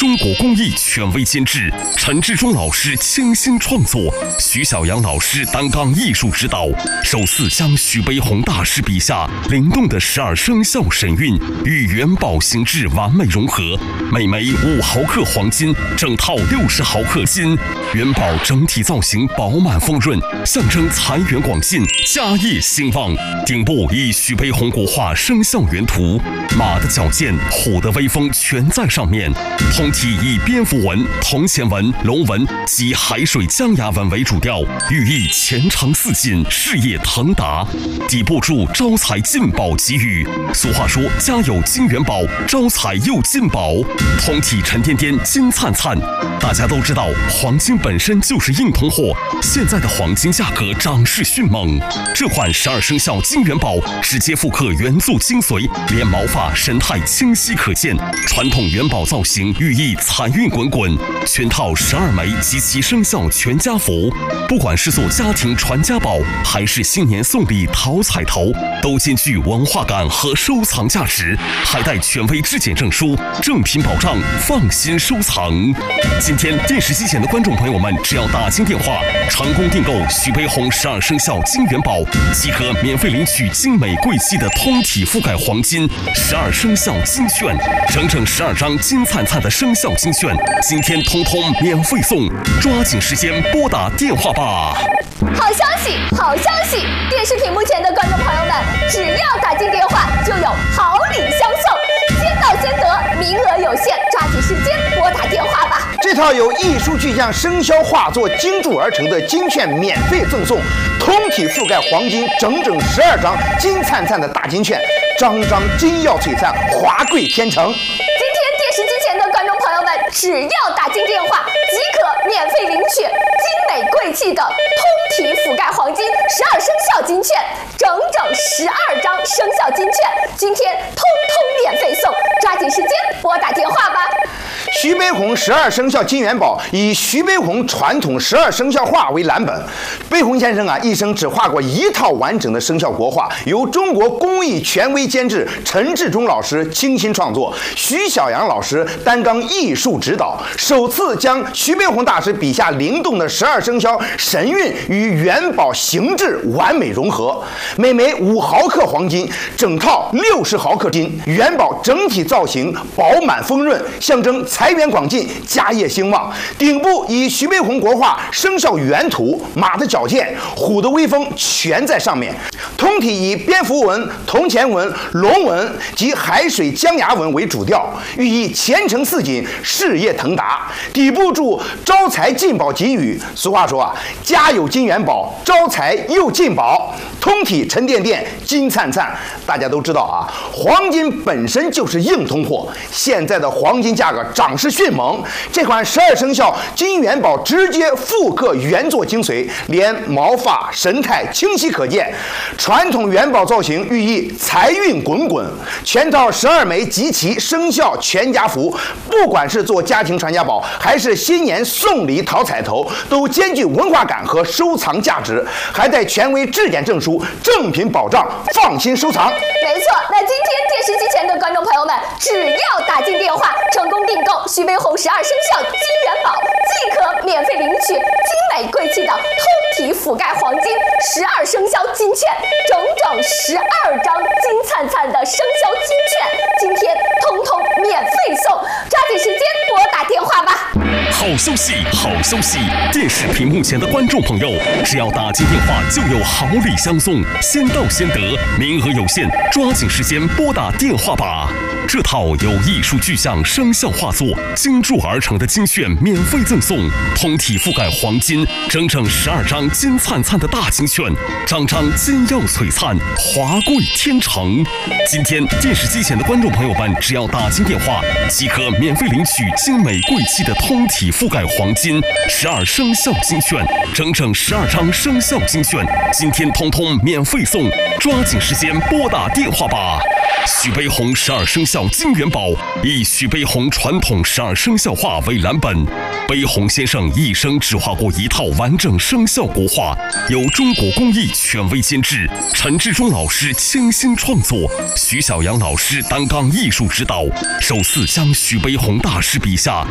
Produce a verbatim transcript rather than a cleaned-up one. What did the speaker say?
中国工艺权威监制，陈志忠老师倾心创作，徐小阳老师担纲艺术指导，首次将徐悲鸿大师笔下灵动的十二生肖神韵与元宝形制完美融合。每枚五毫克黄金，整套六十毫克金，元宝整体造型饱满丰润，象征财源广进、家业兴旺。顶部以徐悲鸿国画生肖原图，马的矫健、虎的威风全在上面。通体以蝙蝠纹、铜钱纹、龙纹及海水江崖纹为主调，寓意前程似锦、事业腾达。底部注招财进宝吉语，俗话说家有金元宝，招财又进宝。通体沉甸甸、金灿灿。大家都知道，黄金本身就是硬通货，现在的黄金价格涨势迅猛。这款十二生肖金元宝直接复刻元素精髓，连毛发神态清晰可见。传统元宝造型寓意财运滚滚，全套十二枚及其生肖全家福。不管是做家庭传家宝，还是新年送礼讨彩头，都兼具文化感和收藏价值，还带权威质检证书，正品保障，放心收藏。今天电视机前的观众朋友们，只要打进电话，成功订购徐悲鸿十二生肖金元宝，即可免费领取精美贵气的通体覆盖黄金十二生肖金券，整整十二张金灿灿的生肖金券，今天通通免费送，抓紧时间拨打电话吧。 好消息，好消息！电视屏幕前的观众朋友们，只要打进电话，就有好礼相送，先到先得，名额有限，抓紧时间拨打电话吧。 这套由艺术巨匠生肖画作精铸而成的金券免费赠送，通体覆盖黄金整整十二张金灿灿的大金券，张张金耀璀璨，华贵天成。 今天电视机前的观众朋友们，只要打进电话，即可免费领取精美贵气的通体覆盖黄金十二生肖金券，整整十二张生肖金券，今天通通免费送，抓紧时间拨打电话吧。 徐悲鸿十二生肖金元宝以徐悲鸿传统十二生肖画为蓝本。悲鸿先生啊，一生只画过一套完整的生肖国画，由中国工艺权威监制陈志忠老师倾心创作，徐小阳老师担纲艺术指导，首次将徐悲鸿大师笔下灵动的十二生肖神韵与元宝形制完美融合。每枚五毫克黄金，整套六十毫克金，元宝整体造型饱满丰润，象征财源广进、家业兴旺。顶部以徐悲鸿国画生肖原图，马的矫健、虎的威风全在上面。通体以蝙蝠纹、铜钱纹、龙纹及海水江崖纹为主调，寓意前程似锦、事业腾达。底部注招财进宝吉语。俗话说啊，家有金元宝，招财又进宝。通体沉甸甸、金灿灿。大家都知道啊，黄金本身就是硬通货，现在的黄金价格涨势迅猛。这款十二生肖金元宝直接复刻原作精髓，连毛发神态清晰可见。传统元宝造型寓意财运滚滚，全套十二枚集齐生肖全家福，不管是做家庭传家宝，还是新年送礼讨彩头，都兼具文化感和收藏价值，还带权威质检证书，正品保障，放心收藏。 没错，那今天电视机前的观众朋友们，只要打进电话，成功订购徐悲鸿十二生肖金元宝，即可免费领取精美贵气的通体覆盖黄金十二生肖金券，整整十二张金灿灿的生肖金券，今天通通免费送，抓紧时间拨打电话吧。 好消息，好消息！电视屏幕前的观众朋友，只要打进电话，就有好礼相送，先到先得，名额有限，抓紧时间拨打电话吧。这套由艺术巨匠生肖画作精铸而成的金券免费赠送，通体覆盖黄金，整整十二张金灿灿的大金券，张张金耀璀璨，华贵天成。今天电视机前的观众朋友们，只要打进电话，即可免费领取精美贵气的通体覆盖黄金十二生肖金券，整整十二张生肖金券，今天通通免费送，抓紧时间拨打电话吧。徐悲鸿十二生肖金元宝以徐悲鸿传统十二生肖画为蓝本，悲鸿先生一生只画过一套完整生肖国画，由中国工艺权威监制，陈志忠老师倾心创作，徐小阳老师担纲艺术指导，首次将徐悲鸿大师笔下